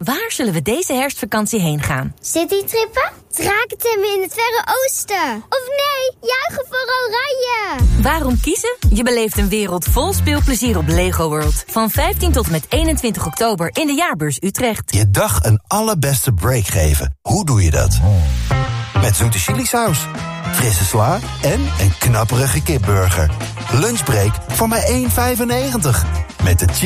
Waar zullen we deze herfstvakantie heen gaan? Citytrippen? Drakentemmen in het Verre Oosten? Of nee, juichen voor Oranje! Waarom kiezen? Je beleeft een wereld vol speelplezier op Lego World. Van 15 tot met 21 oktober in de Jaarbeurs Utrecht. Je dag een allerbeste break geven. Hoe doe je dat? Met zoete chilisaus, frisse sla en een knapperige kipburger. Lunchbreak voor maar €1,95. Met de